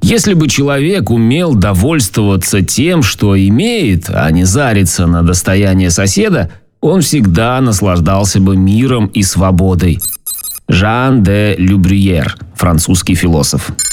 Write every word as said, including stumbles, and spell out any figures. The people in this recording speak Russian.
Если бы человек умел довольствоваться тем, что имеет, а не зариться на достояние соседа, он всегда наслаждался бы миром и свободой. Жан де Любрюер, французский философ.